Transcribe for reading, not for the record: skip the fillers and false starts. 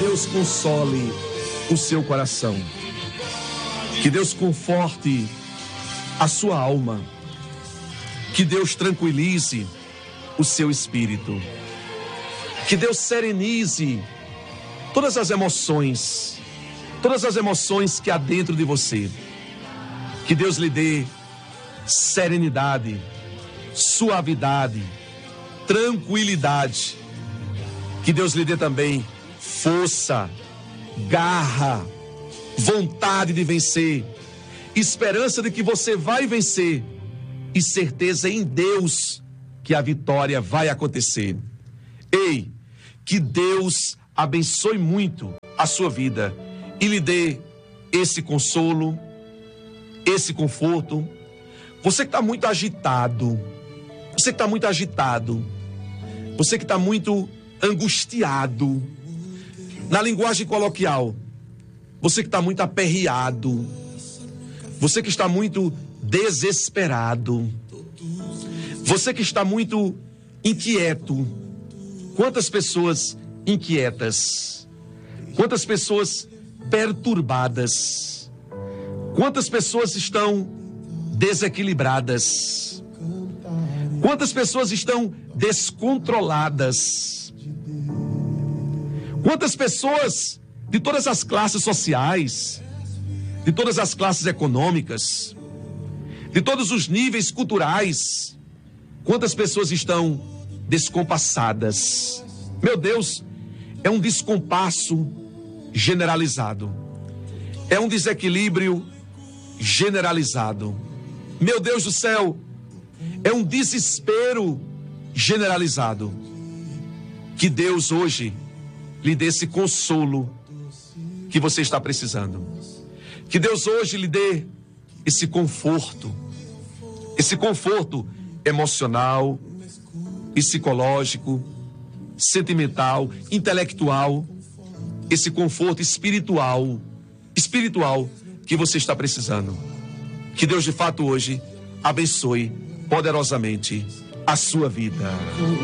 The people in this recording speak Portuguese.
Deus console o seu coração. Que Deus conforte a sua alma. Que Deus tranquilize o seu espírito. Que Deus serenize todas as emoções que há dentro de você. Que Deus lhe dê serenidade, suavidade, tranquilidade. Que Deus lhe dê também força, garra, vontade de vencer, esperança de que você vai vencer e certeza em Deus que a vitória vai acontecer. Ei, que Deus abençoe muito a sua vida e lhe dê esse consolo, esse conforto. Você que está muito agitado, você que está muito angustiado, na linguagem coloquial, você que está muito aperreado, você que está muito desesperado, você que está muito inquieto. Quantas pessoas inquietas, quantas pessoas perturbadas, quantas pessoas estão desequilibradas, quantas pessoas estão descontroladas, quantas pessoas de todas as classes sociais, de todas as classes econômicas, de todos os níveis culturais, quantas pessoas estão descompassadas. Meu Deus, é um descompasso generalizado, é um desequilíbrio generalizado. Meu Deus do céu, é um desespero generalizado. Que Deus hoje lhe dê esse consolo que você está precisando. Que Deus hoje lhe dê esse conforto emocional, psicológico, sentimental, intelectual, esse conforto espiritual que você está precisando. Que Deus de fato hoje abençoe poderosamente a sua vida.